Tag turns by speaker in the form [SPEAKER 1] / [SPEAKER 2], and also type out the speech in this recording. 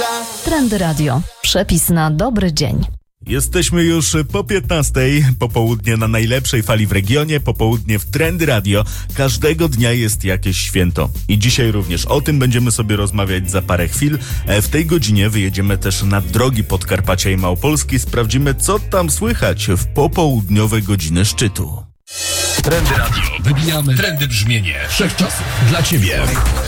[SPEAKER 1] Trendy Radio. Przepis na dobry dzień.
[SPEAKER 2] Jesteśmy już po 15:00, popołudnie na najlepszej fali w regionie, popołudnie w Trendy Radio. Każdego dnia jest jakieś święto. I dzisiaj również o tym będziemy sobie rozmawiać za parę chwil. W tej godzinie wyjedziemy też na drogi Podkarpacia i Małopolski. Sprawdzimy, co tam słychać w popołudniowe godziny szczytu.
[SPEAKER 3] Trendy Radio. Wybijamy trendy brzmienie wszechczasów dla Ciebie.